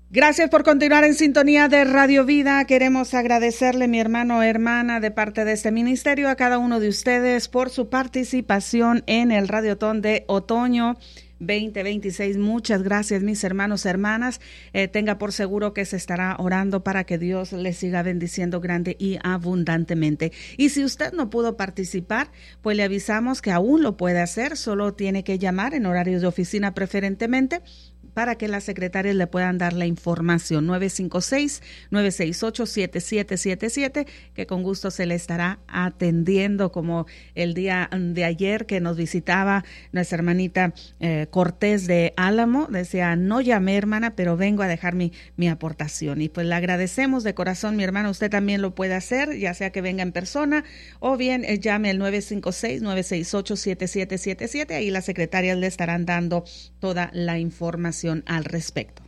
Gracias por continuar en sintonía de Radio Vida. Queremos agradecerle, mi hermano o hermana, de parte de este ministerio, a cada uno de ustedes por su participación en el Radiotón de Otoño 2026. Muchas gracias, mis hermanos, hermanas. Tenga por seguro que se estará orando para que Dios les siga bendiciendo grande y abundantemente. Y si usted no pudo participar, pues le avisamos que aún lo puede hacer. Solo tiene que llamar en horarios de oficina preferentemente, para que las secretarias le puedan dar la información. 956-968-7777, que con gusto se le estará atendiendo, como el día de ayer que nos visitaba nuestra hermanita Cortés de Álamo. Decía, no llamé, hermana, pero vengo a dejar mi aportación. Y pues le agradecemos de corazón, mi hermana. Usted también lo puede hacer, ya sea que venga en persona o bien llame al 956-968-7777. Ahí las secretarias le estarán dando toda la información al respecto.